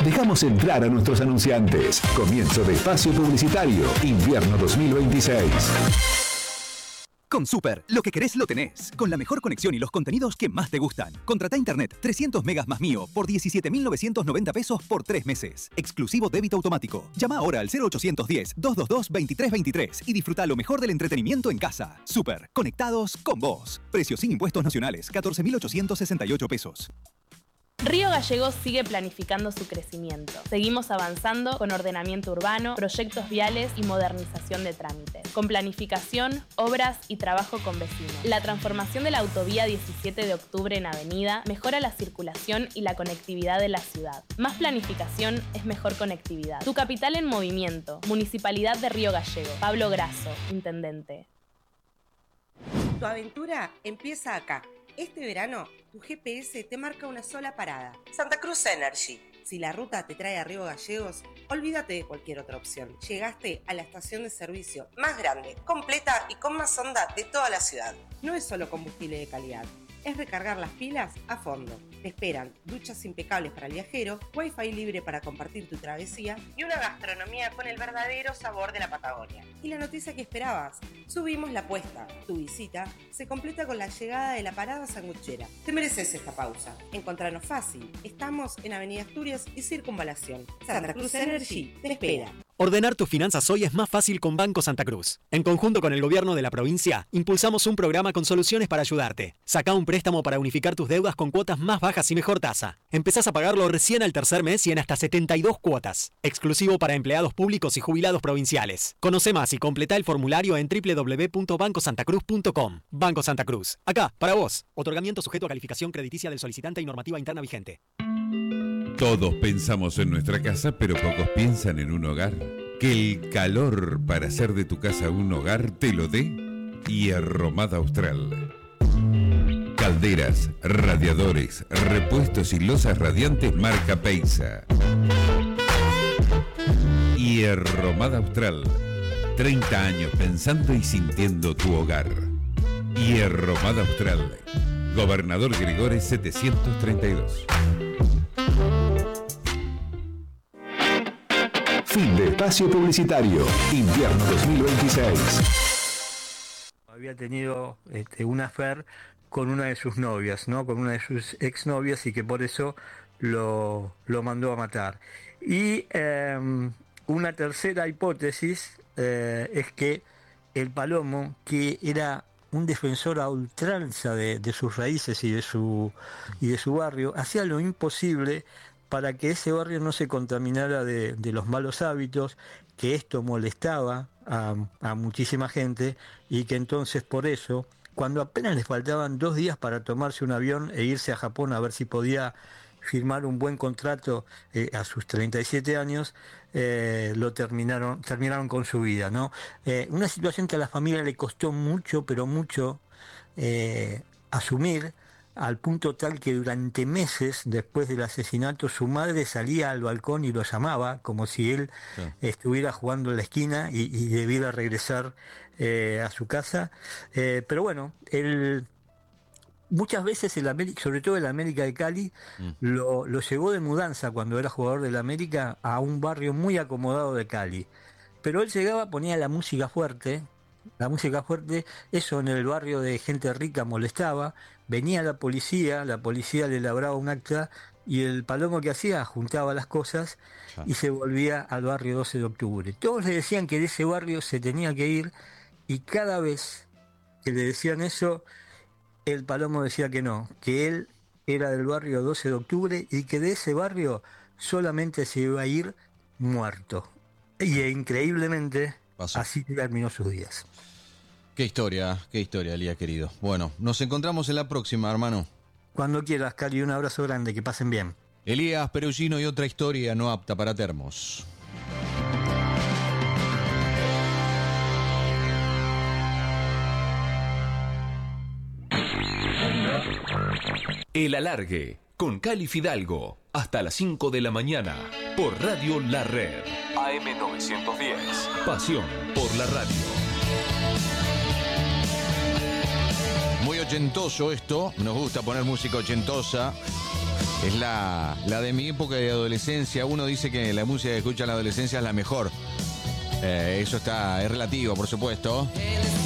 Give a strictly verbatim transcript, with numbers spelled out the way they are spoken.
Dejamos entrar a nuestros anunciantes. Comienzo de espacio publicitario, invierno dos mil veintiséis. Con Super, lo que querés lo tenés. Con la mejor conexión y los contenidos que más te gustan. Contrata internet trescientos megas más mío por diecisiete mil novecientos noventa pesos por tres meses. Exclusivo débito automático. Llama ahora al cero ochocientos diez, doscientos veintidós, veintitrés veintitrés y disfruta lo mejor del entretenimiento en casa. Super, conectados con vos. Precio sin impuestos nacionales, catorce mil ochocientos sesenta y ocho pesos. Río Gallegos sigue planificando su crecimiento. Seguimos avanzando con ordenamiento urbano, proyectos viales y modernización de trámites. Con planificación, obras y trabajo con vecinos. La transformación de la autovía diecisiete de octubre en avenida mejora la circulación y la conectividad de la ciudad. Más planificación es mejor conectividad. Tu capital en movimiento. Municipalidad de Río Gallegos. Pablo Grasso, intendente. Tu aventura empieza acá. Este verano, tu G P S te marca una sola parada. Santa Cruz Energy. Si la ruta te trae a Río Gallegos, olvídate de cualquier otra opción. Llegaste a la estación de servicio más grande, completa y con más onda de toda la ciudad. No es solo combustible de calidad, es recargar las pilas a fondo. Te esperan duchas impecables para el viajero, wifi libre para compartir tu travesía y una gastronomía con el verdadero sabor de la Patagonia. Y la noticia que esperabas, subimos la apuesta. Tu visita se completa con la llegada de la parada sanguchera. Te mereces esta pausa. Encontranos fácil. Estamos en Avenida Asturias y Circunvalación. Santa Cruz Energy te espera. Ordenar tus finanzas hoy es más fácil con Banco Santa Cruz. En conjunto con el gobierno de la provincia, impulsamos un programa con soluciones para ayudarte. Sacá un préstamo para unificar tus deudas con cuotas más bajas y mejor tasa. Empezás a pagarlo recién al tercer mes y en hasta setenta y dos cuotas. Exclusivo para empleados públicos y jubilados provinciales. Conoce más y completá el formulario en doble u doble u doble u punto banco santa cruz punto com. Banco Santa Cruz. Acá, para vos. Otorgamiento sujeto a calificación crediticia del solicitante y normativa interna vigente. Todos pensamos en nuestra casa, pero pocos piensan en un hogar. Que el calor para hacer de tu casa un hogar te lo dé Hierromada Austral. Calderas, radiadores, repuestos y losas radiantes marca Peisa. Hierromada Austral. treinta años pensando y sintiendo tu hogar. Hierromada Austral. Gobernador Gregores setecientos treinta y dos. Fin de espacio publicitario, invierno dos mil veintiséis. Había tenido este, una affair con una de sus novias, ¿no? Con una de sus exnovias y que por eso lo, lo mandó a matar. Y eh, una tercera hipótesis eh, es que el Palomo, que era un defensor a ultranza de, de sus raíces y de su, y de su barrio, hacía lo imposible para que ese barrio no se contaminara de, de los malos hábitos, que esto molestaba a, a muchísima gente y que entonces por eso, cuando apenas les faltaban dos días para tomarse un avión e irse a Japón a ver si podía firmar un buen contrato eh, a sus treinta y siete años, eh, lo terminaron, terminaron con su vida, ¿no? Eh, una situación que a la familia le costó mucho, pero mucho eh, asumir, al punto tal que durante meses después del asesinato su madre salía al balcón y lo llamaba como si él sí. estuviera jugando en la esquina y, y debiera regresar eh, a su casa. Eh, pero bueno, él muchas veces el América, sobre todo el América de Cali, mm. lo, lo llevó de mudanza cuando era jugador del América a un barrio muy acomodado de Cali. Pero él llegaba, ponía la música fuerte, la música fuerte, eso en el barrio de gente rica molestaba, venía la policía, la policía le labraba un acta y el Palomo que hacía, juntaba las cosas y se volvía al barrio doce de octubre. Todos le decían que de ese barrio se tenía que ir y cada vez que le decían eso, el Palomo decía que no, que él era del barrio doce de octubre y que de ese barrio solamente se iba a ir muerto. Y e, increíblemente pasó. Así terminó sus días. Qué historia, qué historia, Elías querido. Bueno, nos encontramos en la próxima, hermano. Cuando quieras, Cali, un abrazo grande, que pasen bien. Elías Perugino y otra historia no apta para termos. El Alargue, con Cali Fidalgo, hasta las cinco de la mañana, por Radio La Red. A M novecientos diez. Pasión por la radio. Muy ochentoso esto, nos gusta poner música ochentosa. Es la, la de mi época de adolescencia. Uno dice que la música que escucha en la adolescencia es la mejor. Eh, eso está, es relativo, por supuesto.